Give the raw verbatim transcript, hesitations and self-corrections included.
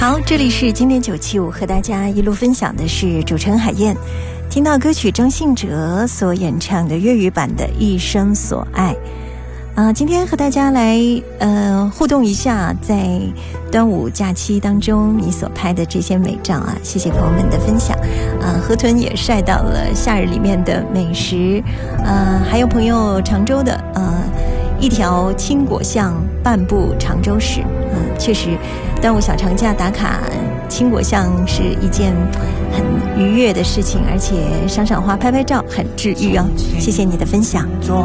好，这里是经典九七五，和大家一路分享的是主持人海燕。听到歌曲张信哲所演唱的粤语版的《一生所爱》啊、呃，今天和大家来呃互动一下，在端午假期当中你所拍的这些美照啊，谢谢朋友们的分享啊、呃。河豚也晒到了夏日里面的美食，呃，还有朋友常州的呃一条青果巷半步常州市，嗯、呃，确实端午小长假打卡青果巷是一件很愉悦的事情，而且赏赏花拍拍照很治愈哦。谢谢你的分享。